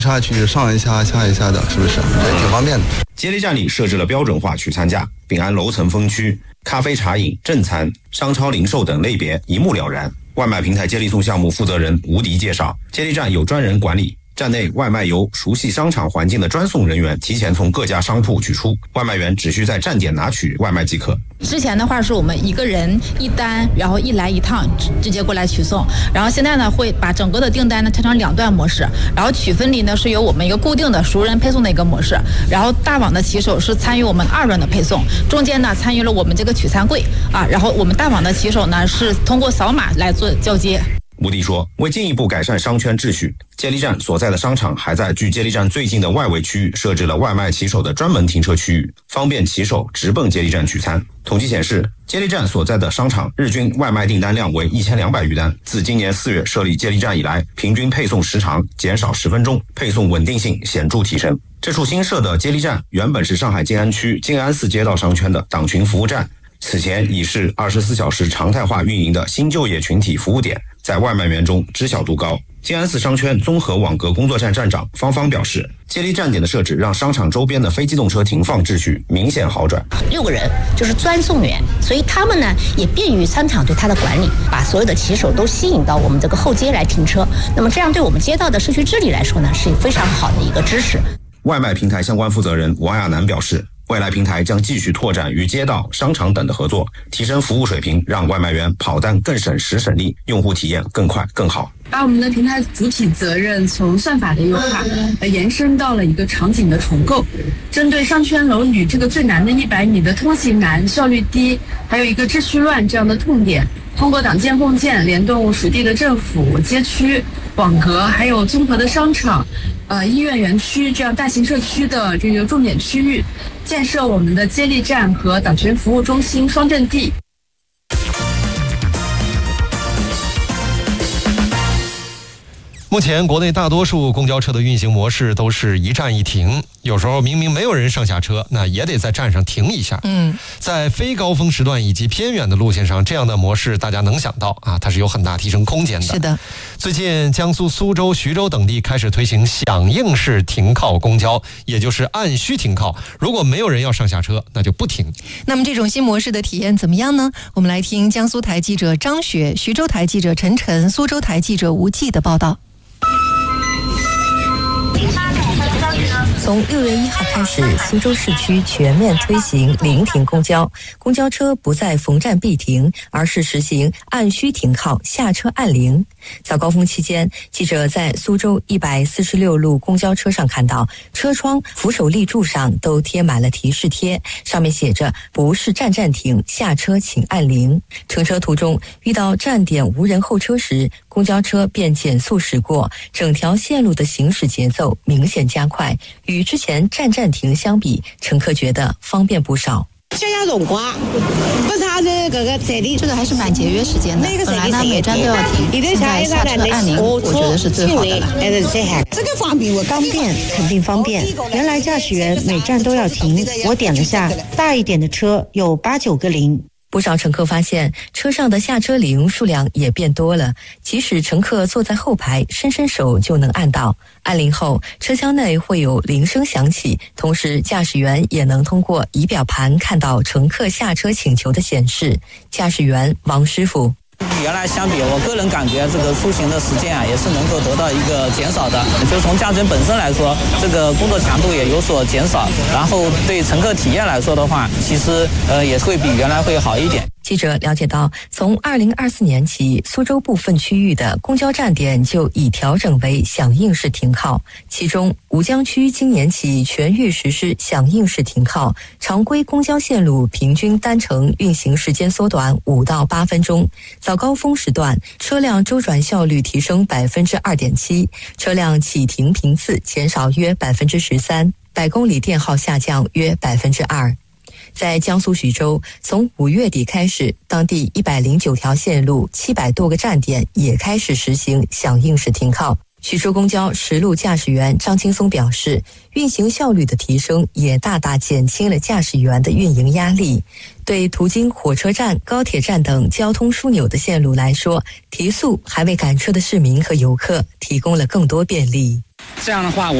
下去上一下下一下的，是不是？对，挺方便的。 接力站里设置了标准化取餐架，并按楼层分区、咖啡茶饮、正餐、商超零售等类别一目了然。外卖平台接力送项目负责人吴迪介绍，接力站有专人管理，站内外卖由熟悉商场环境的专送人员提前从各家商铺取出，外卖员只需在站点拿取外卖即可。 之前的话是我们一个人一单，然后一来一趟直接过来取送，然后现在呢会把整个的订单呢拆成2段模式，然后取分离呢是由我们一个固定的熟人配送的一个模式，然后大网的骑手是参与我们2段的配送，中间呢参与了我们这个取餐柜啊，然后我们大网的骑手呢是通过扫码来做交接。 吴迪说，为进一步改善商圈秩序，接力站所在的商场还在距接力站最近的外围区域设置了外卖骑手的专门停车区域，方便骑手直奔接力站取餐。统计显示，接力站所在的商场日均外卖订单量为1200余单。自今年4月设立接力站以来，平均配送时长减少10分钟，配送稳定性显著提升。这处新设的接力站原本是上海静安区静安寺街道商圈的党群服务站，此前已是24小时常态化运营的新就业群体服务点，在外卖员中知晓度高。静安寺商圈综合网格工作站站长方方表示，接力站点的设置让商场周边的非机动车停放秩序明显好转。 6个人就是专送员，所以他们呢也便于商场对他的管理，把所有的骑手都吸引到我们这个后街来停车。那么这样对我们街道的社区治理来说呢，是非常好的一个支持。 外卖平台相关负责人王亚楠表示，未来平台将继续拓展与街道、商场等的合作，提升服务水平，让外卖员跑单更省时省力，用户体验更快更好。 把我们的平台主体责任从算法的优化延伸到了一个场景的重构，针对商圈楼宇这个最难的100米的通行难、效率低，还有一个秩序乱这样的痛点，通过党建共建联动属地的政府、街区、网格，还有综合的商场、医院园区这样大型社区的这个重点区域，建设我们的接力站和党群服务中心双阵地。 目前国内大多数公交车的运行模式都是一站一停，有时候明明没有人上下车，那也得在站上停一下。在非高峰时段以及偏远的路线上，这样的模式大家能想到啊，它是有很大提升空间的。 是的， 最近江苏苏州、徐州等地开始推行响应式停靠公交，也就是按需停靠，如果没有人要上下车，那就不停。 那么这种新模式的体验怎么样呢？我们来听江苏台记者张雪、徐州台记者陈晨、苏州台记者吴季的报道。 从6月1号开始，苏州市区全面推行临停公交，公交车不再逢站必停，而是实行按需停靠，下车按铃。早高峰期间，记者在苏州146路公交车上看到，车窗、扶手立柱上都贴满了提示贴，上面写着“不是站站停，下车请按铃”。乘车途中遇到站点无人候车时，公交车便减速驶过，整条线路的行驶节奏明显加快。与之前站站停相比，乘客觉得方便不少。 节约辰光，不差这个站地， 这个还是蛮节约时间的。本来呢每站都要停，现在下车按铃，我觉得是最好的了。 这个方便， 肯定方便。原来驾驶员每站都要停，我点了下，大一点的车有8、9个铃。 不少乘客发现车上的下车铃数量也变多了，即使乘客坐在后排，伸手就能按到。按铃后，车厢内会有铃声响起，同时驾驶员也能通过仪表盘看到乘客下车请求的显示。驾驶员王师傅。 原来相比，我个人感觉这个出行的时间也是能够得到一个减少的。就从驾驶员本身来说，这个工作强度也有所减少，然后对乘客体验来说的话，其实也会比原来会好一点。 记者了解到，从2024年起，苏州部分区域的公交站点就已调整为响应式停靠，其中吴江区今年起全域实施响应式停靠，常规公交线路平均单程运行时间缩短5到8分钟，早高峰时段车辆周转效率提升2.7%，车辆起停频次减少约13%，100公里电耗下降约2%。在江苏徐州，从5月底开始，当地109条线路、700多个站点也开始实行响应式停靠。徐州公交实路驾驶员张青松表示，运行效率的提升也大大减轻了驾驶员的运营压力，对途经火车站、高铁站等交通枢纽的线路来说，提速还为赶车的市民和游客提供了更多便利。 这样的话，我